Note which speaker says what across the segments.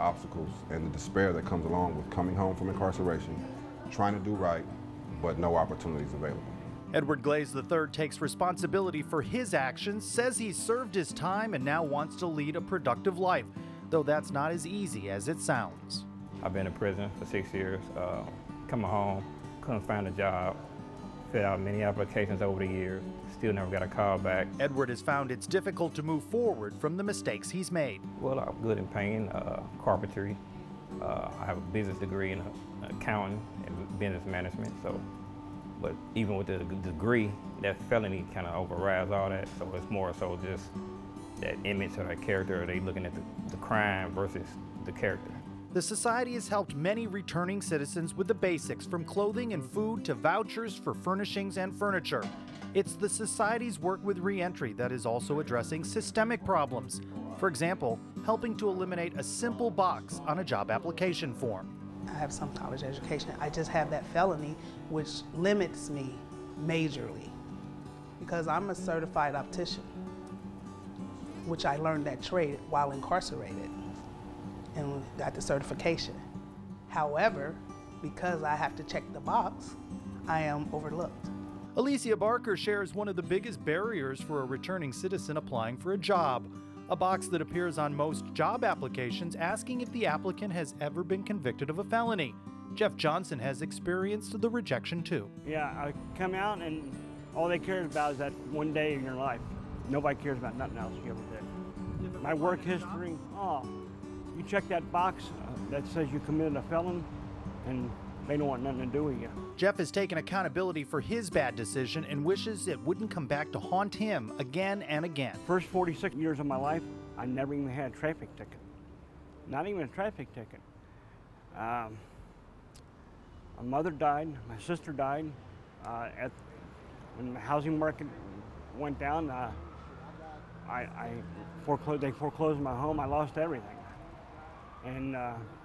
Speaker 1: obstacles and the despair that comes along with coming home from incarceration, trying to do right, but no opportunities available.
Speaker 2: Edward Glaze III takes responsibility for his actions, says he's served his time and now wants to lead a productive life, though that's not as easy as it sounds.
Speaker 3: I've been in prison for 6 years, coming home, couldn't find a job, filled out many applications over the years, still never got a call back.
Speaker 2: Edward has found it's difficult to move forward from the mistakes he's made.
Speaker 3: Well, I'm good in painting, carpentry. I have a business degree in accounting and business management, but even with the degree, that felony kind of overrides all that, so it's more so just that image or that character, or they looking at the crime versus the character.
Speaker 2: The Society has helped many returning citizens with the basics, from clothing and food to vouchers for furnishings and furniture. It's the Society's work with reentry that is also addressing systemic problems. For example, helping to eliminate a simple box on a job application form.
Speaker 4: I have some college education. I just have that felony, which limits me majorly because I'm a certified optician, which I learned that trade while incarcerated and got the certification. However, because I have to check the box, I am overlooked.
Speaker 2: Alicia Barker shares one of the biggest barriers for a returning citizen applying for a job. A box that appears on most job applications asking if the applicant has ever been convicted of a felony. Jeff Johnson has experienced the rejection too.
Speaker 5: Yeah, I come out and all they care about is that one day in your life. Nobody cares about nothing else you ever did. My work history, you check that box that says you committed a felony and they don't want nothing to do with you.
Speaker 2: Jeff has taken accountability for his bad decision and wishes it wouldn't come back to haunt him again and again.
Speaker 5: First 46 years of my life, I never even had a traffic ticket. Not even a traffic ticket. My mother died, my sister died. When the housing market went down, they foreclosed my home, I lost everything. And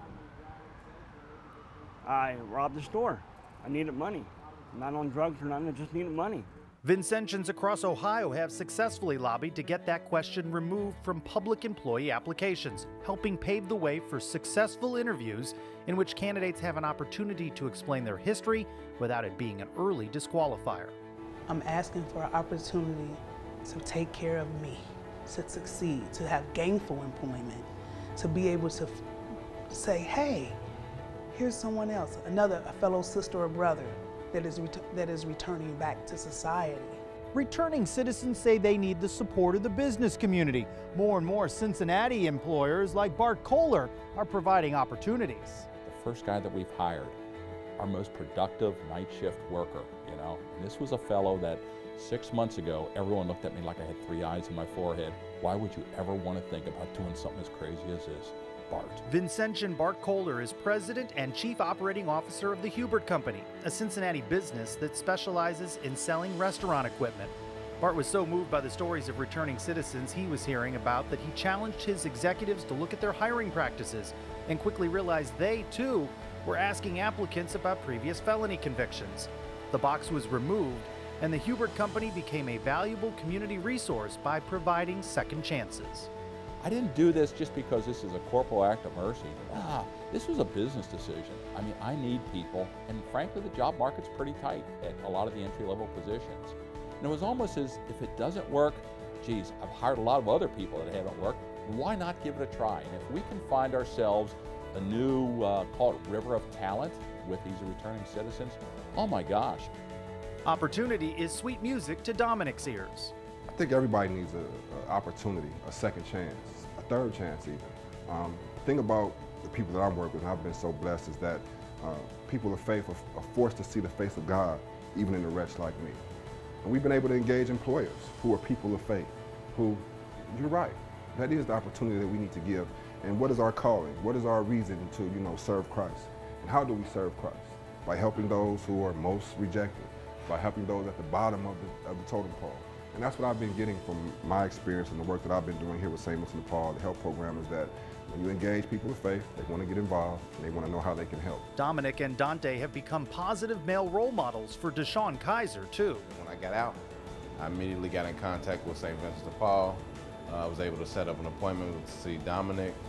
Speaker 5: I robbed the store. I needed money. Not on drugs or nothing, I just needed money.
Speaker 2: Vincentians across Ohio have successfully lobbied to get that question removed from public employee applications, helping pave the way for successful interviews in which candidates have an opportunity to explain their history without it being an early disqualifier.
Speaker 4: I'm asking for an opportunity to take care of me, to succeed, to have gainful employment, to be able to say, hey, here's someone else, a fellow sister or brother that is returning back to society.
Speaker 2: Returning citizens say they need the support of the business community. More and more Cincinnati employers like Bart Kohler are providing opportunities.
Speaker 6: The first guy that we've hired, our most productive night shift worker, and this was a fellow that 6 months ago, everyone looked at me like I had 3 eyes in my forehead. Why would you ever want to think about doing something as crazy as this? Bart.
Speaker 2: Vincentian Bart Kohler is president and chief operating officer of the Hubert Company, a Cincinnati business that specializes in selling restaurant equipment. Bart was so moved by the stories of returning citizens he was hearing about that he challenged his executives to look at their hiring practices and quickly realized they, too, were asking applicants about previous felony convictions. The box was removed, and the Hubert Company became a valuable community resource by providing second chances.
Speaker 6: I didn't do this just because this is a corporal act of mercy. This was a business decision. I mean, I need people, and frankly, the job market's pretty tight at a lot of the entry-level positions. And it was almost as if it doesn't work, geez, I've hired a lot of other people that haven't worked, why not give it a try? And if we can find ourselves a new, call it river of talent with these returning citizens, oh my gosh.
Speaker 2: Opportunity is sweet music to Dominic's ears.
Speaker 1: I think everybody needs an opportunity, a second chance, a third chance even. The thing about the people that I'm working with, and I've been so blessed, is that people of faith are forced to see the face of God, even in a wretch like me. And we've been able to engage employers who are people of faith, who, you're right, that is the opportunity that we need to give. And what is our calling? What is our reason to, serve Christ? And how do we serve Christ? By helping those who are most rejected, by helping those at the bottom of the totem pole. And that's what I've been getting from my experience and the work that I've been doing here with St. Vincent de Paul, the help program, is that when you engage people of faith, they want to get involved and they want to know how they can help.
Speaker 2: Dominic and Dante have become positive male role models for Deshaun Kaiser, too.
Speaker 7: When I got out, I immediately got in contact with St. Vincent de Paul. I was able to set up an appointment to see Dominic.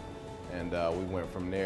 Speaker 7: and we went from there.